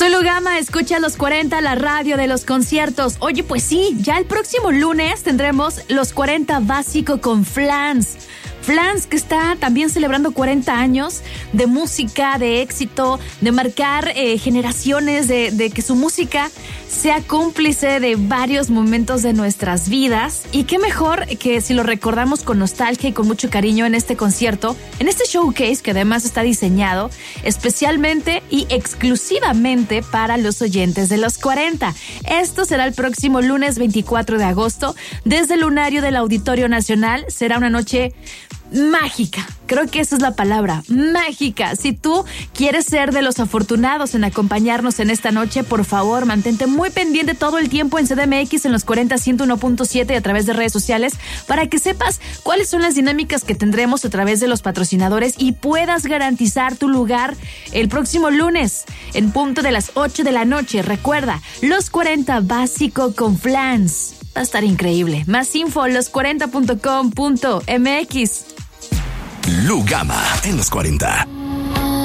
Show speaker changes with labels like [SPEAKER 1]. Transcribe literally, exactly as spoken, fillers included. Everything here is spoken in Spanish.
[SPEAKER 1] Soy Lugama, escucha los cuarenta, la radio de los conciertos. Oye, pues sí, ya el próximo lunes tendremos los cuarenta básico con Flans. Flans, que está también celebrando cuarenta años de música, de éxito, de marcar eh, generaciones, de, de que su música sea cómplice de varios momentos de nuestras vidas. Y qué mejor que si lo recordamos con nostalgia y con mucho cariño en este concierto, en este showcase que además está diseñado especialmente y exclusivamente para los oyentes de los cuarenta. Esto será el próximo lunes veinticuatro de agosto desde el Lunario del Auditorio Nacional. Será una noche mágica, creo que esa es la palabra, mágica. Si tú quieres ser de los afortunados en acompañarnos en esta noche, por favor, mantente muy pendiente todo el tiempo en C D M X, en los cuarenta ciento uno punto siete y a través de redes sociales para que sepas cuáles son las dinámicas que tendremos a través de los patrocinadores y puedas garantizar tu lugar el próximo lunes en punto de las ocho de la noche. Recuerda, los cuarenta básico con Flans. Va a estar increíble. Más info, los cuarenta punto com punto m x.
[SPEAKER 2] Lugama en los cuarenta.